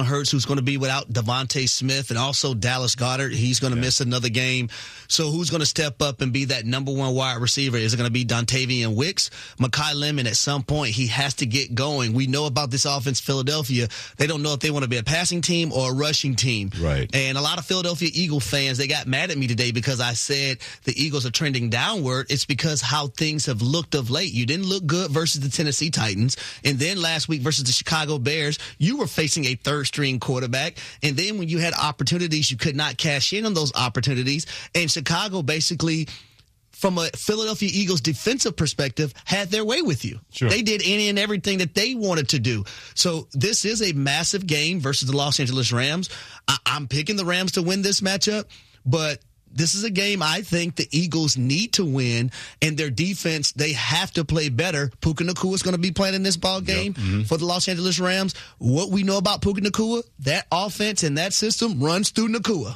Jalen Hurts, who's going to be without Devontae Smith, and also Dallas Goedert. He's going to miss another game. So who's going to step up and be that number one wide receiver? Is it going to be Dontavian Wicks? Mekhi Lemon, at some point, he has to get going. We know about this offense, Philadelphia. They don't know if they want to be a passing team or a rushing team. Right. And a lot of Philadelphia Eagle fans, they got mad at me today because I said the Eagles are trending downward. It's because how things have looked of late. You didn't look good versus the Tennessee Titans. And then last week versus the Chicago Bears, you were facing a third-string quarterback. And then when you had opportunities, you could not cash in on those opportunities. And Chicago basically, from a Philadelphia Eagles defensive perspective, had their way with you. Sure. They did any and everything that they wanted to do. So this is a massive game versus the Los Angeles Rams. I'm picking the Rams to win this matchup, but this is a game I think the Eagles need to win, and their defense, they have to play better. Puka Nacua is going to be playing in this ball game for the Los Angeles Rams. What we know about Puka Nacua, that offense and that system runs through Nacua.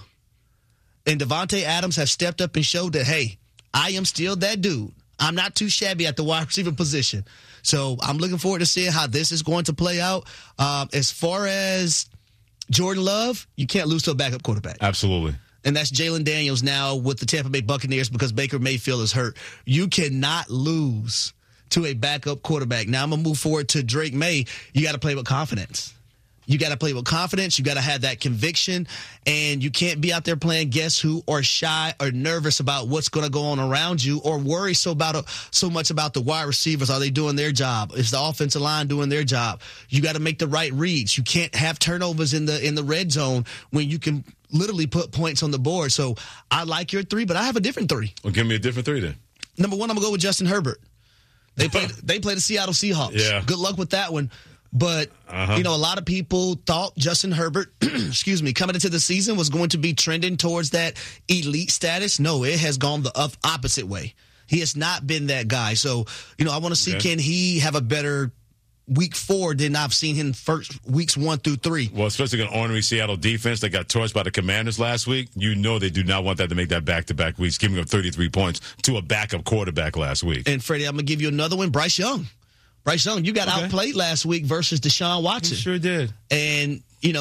And Devontae Adams has stepped up and showed that, hey, I am still that dude. I'm not too shabby at the wide receiver position. So I'm looking forward to seeing how this is going to play out. As far as Jordan Love, you can't lose to a backup quarterback. Absolutely. And that's Jalen Daniels now with the Tampa Bay Buccaneers because Baker Mayfield is hurt. You cannot lose to a backup quarterback. Now I'm going to move forward to Drake May. You got to play with confidence. You got to play with confidence. You got to have that conviction. And you can't be out there playing guess who or shy or nervous about what's going to go on around you or worry so much about the wide receivers. Are they doing their job? Is the offensive line doing their job? You got to make the right reads. You can't have turnovers in the red zone when you can literally put points on the board. So I like your three, but I have a different three. Well, give me a different three then. Number one, I'm going to go with Justin Herbert. They play the Seattle Seahawks. Yeah. Good luck with that one. But, a lot of people thought Justin Herbert, coming into the season was going to be trending towards that elite status. No, it has gone the opposite way. He has not been that guy. So, I want to see, can he have a better week 4 than I've seen him first weeks 1 through 3. Well, especially an ornery Seattle defense that got torched by the Commanders last week. You know they do not want that to make that back-to-back weeks, giving up 33 points to a backup quarterback last week. And, Freddie, I'm going to give you another one, Bryce Young. Bryce Young, you got outplayed last week versus Deshaun Watson. He sure did. And,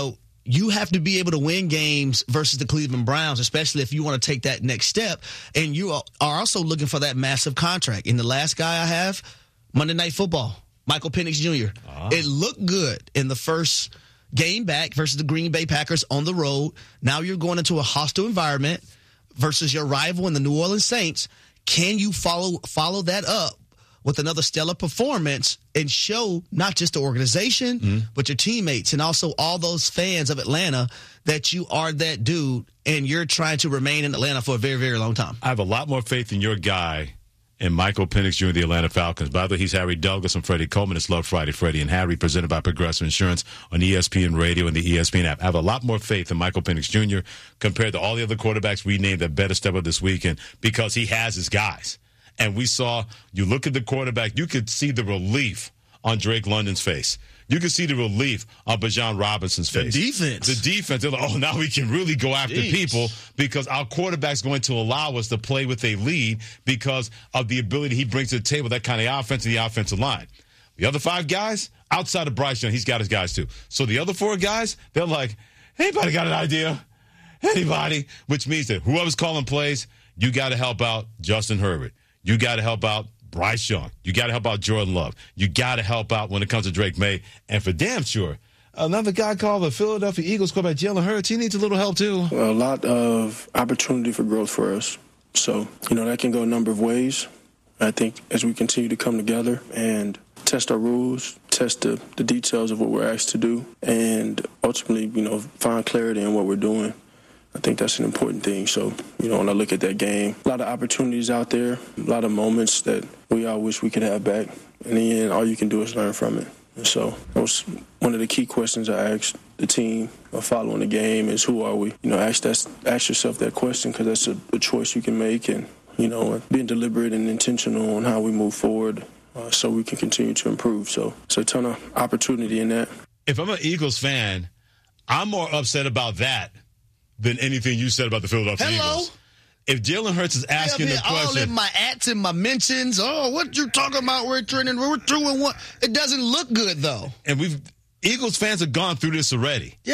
you have to be able to win games versus the Cleveland Browns, especially if you want to take that next step. And you are also looking for that massive contract. And the last guy I have, Monday Night Football, Michael Penix Jr. It looked good in the first game back versus the Green Bay Packers on the road. Now you're going into a hostile environment versus your rival in the New Orleans Saints. Can you follow that up with another stellar performance and show not just the organization, but your teammates and also all those fans of Atlanta that you are that dude and you're trying to remain in Atlanta for a very, very long time? I have a lot more faith in your guy and Michael Penix Jr. of the Atlanta Falcons. By the way, he's Harry Douglas and Freddie Coleman. It's Love Friday, Freddie and Harry, presented by Progressive Insurance on ESPN Radio and the ESPN app. I have a lot more faith in Michael Penix Jr. compared to all the other quarterbacks we named that better step up this weekend because he has his guys. And we saw, you look at the quarterback, you could see the relief on Drake London's face. You could see the relief on Bijan Robinson's face. The defense. They're like, now we can really go after people because our quarterback's going to allow us to play with a lead because of the ability he brings to the table, that kind of offense and the offensive line. The other 5 guys, outside of Bryce Young, he's got his guys too. So the other 4 guys, they're like, anybody got an idea? Anybody? Which means that whoever's calling plays, you got to help out Justin Herbert. You got to help out Bryce Young. You got to help out Jordan Love. You got to help out when it comes to Drake May. And for damn sure, another guy called the Philadelphia Eagles quarterback, Jalen Hurts, he needs a little help too. Well, a lot of opportunity for growth for us. So, that can go a number of ways. I think as we continue to come together and test our rules, test the details of what we're asked to do, and ultimately, find clarity in what we're doing, I think that's an important thing. So, when I look at that game, a lot of opportunities out there, a lot of moments that we all wish we could have back. In the end, all you can do is learn from it. And so that was one of the key questions I asked the team following the game is, who are we? Ask yourself that question because that's a choice you can make. And, being deliberate and intentional on how we move forward so we can continue to improve. So it's a ton of opportunity in that. If I'm an Eagles fan, I'm more upset about that than anything you said about the Philadelphia Eagles. If Jalen Hurts is asking the question, all in my ats and my mentions. Oh, what you talking about? We're trending. We're 2-1. It doesn't look good though. And Eagles fans have gone through this already.